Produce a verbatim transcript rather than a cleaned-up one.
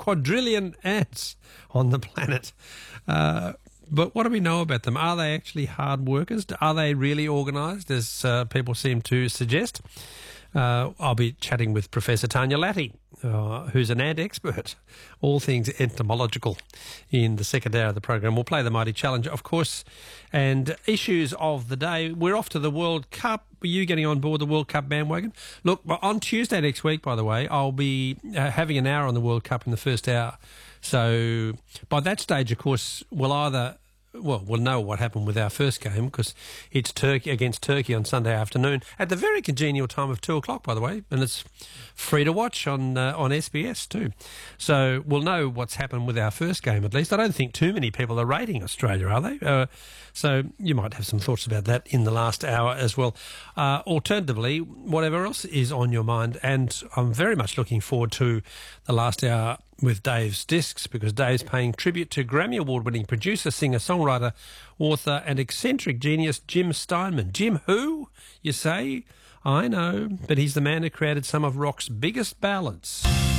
quadrillion ants on the planet. Uh, but what do we know about them? Are they actually hard workers? Are they really organised, as uh, people seem to suggest? Uh, I'll be chatting with Professor Tanya Latty, uh, who's an ant expert, all things entomological, in the second hour of the program. We'll play the Mighty Challenge, of course, and issues of the day. We're off to the World Cup. Are you getting on board the World Cup bandwagon? Look, on Tuesday next week, by the way, I'll be uh, having an hour on the World Cup in the first hour. So by that stage, of course, we'll either... Well, we'll know what happened with our first game because it's Turkey against Turkey on Sunday afternoon at the very congenial time of two o'clock, by the way, and it's free to watch on uh, on S B S too. So we'll know what's happened with our first game at least. I don't think too many people are rating Australia, are they? Uh, so you might have some thoughts about that in the last hour as well. Uh, alternatively, whatever else is on your mind, and I'm very much looking forward to the last hour with Dave's Discs, because Dave's paying tribute to Grammy Award-winning producer, singer, songwriter, author and eccentric genius Jim Steinman. Jim who, you say? I know, but he's the man who created some of rock's biggest ballads.